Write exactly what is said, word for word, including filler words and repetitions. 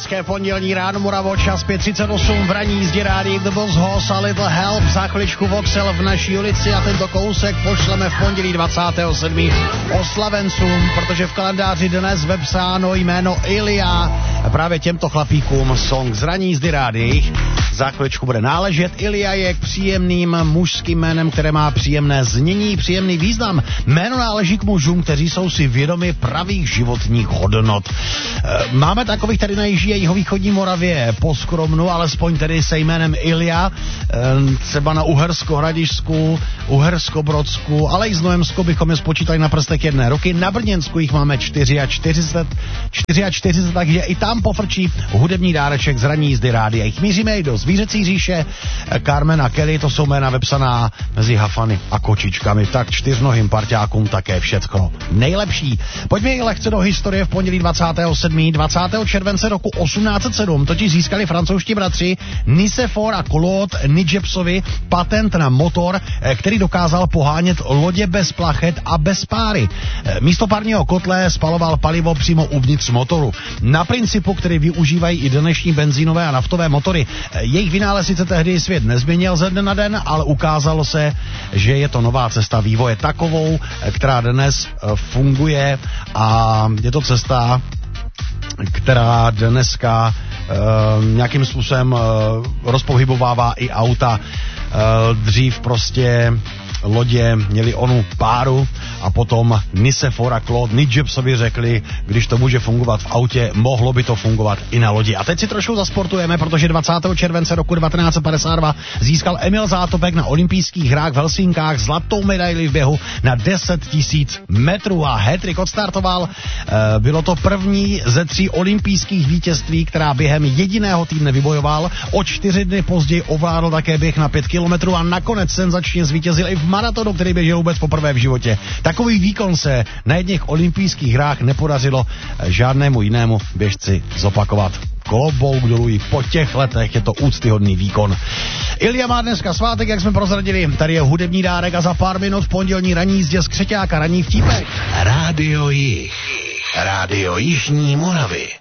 Hezké pondělní ráno, Moravo, čas pět třicet osm v ranní jízdě rádi The Boss Hoss a Little Help, za chviličku Voxel v naší ulici a tento kousek pošleme v pondělí dvacátého sedmého oslavencům, protože v kalendáři dnes vepsáno jméno Ilia. Právě těmto chlapíkům song z ranní jízdy rádi za chviličku bude náležet. Ilia je k příjemným mužským jménem, které má příjemné znění, příjemný význam. Jméno náleží k mužům, kteří jsou si vědomi pravých životních hodnot. Máme takových tady na jižní a jihovýchodní Moravě po Skromnu, alespoň tedy se jménem Ilia, třeba na Uhersko-Hradišsku, Uhersko-Brodsku, ale i z Nojemsku bychom je spočítali na prstech jedné ruky. Na Brněnsku jich máme čtyřicet čtyři, takže i tam pofrčí hudební dáreček z ranní jízdy rádia. Jich míříme i do Zvířecí říše, Carmen a Kelly, to jsou jména vepsaná mezi hafany a kočičkami, tak čtyřnohým parťákům také všechno nejlepší. Pojďme i lehce do historie. V pondělí dvacátého sedmého dvacátého července roku osmnáct set sedm totiž získali francouzští bratři Nicephore a Claude Nijepsovi patent na motor, který dokázal pohánět lodě bez plachet a bez páry. Místo parního kotle spaloval palivo přímo uvnitř motoru. Na principu, který využívají i dnešní benzínové a naftové motory. Jejich vynález sice tehdy svět nezměnil ze dne na den, ale ukázalo se, že je to nová cesta vývoje takovou, která dnes funguje a je to cesta, která dneska uh, nějakým způsobem uh, rozpohybovává i auta. Uh, dřív prostě lodě měli onu páru a potom Nicephore a Claude Nijepsovi řekli, když to může fungovat v autě, mohlo by to fungovat i na lodi. A teď si trošku zasportujeme, protože dvacátého července roku devatenáct set padesát dva získal Emil Zátopek na olympijských hrách v Helsinkách zlatou medaili v běhu na deset tisíc metrů a hat-trick odstartoval. E, bylo to první ze tří olympijských vítězství, která během jediného týdne vybojoval. O čtyři dny později ovládl také běh na pět kilometrů a nakonec senzačně zvítězil i v maratonu, který běžel vůbec poprvé v životě. Takový výkon se na jedných olympijských hrách nepodařilo žádnému jinému běžci zopakovat. Klobouk dolů i po těch letech, je to úctyhodný výkon. Ilia má dneska svátek, jak jsme prozradili. Tady je hudební dárek a za pár minut v pondělní ranní jízdě z Křeťáka ranní vtípek. Rádio Jih. Rádio Jižní Moravy.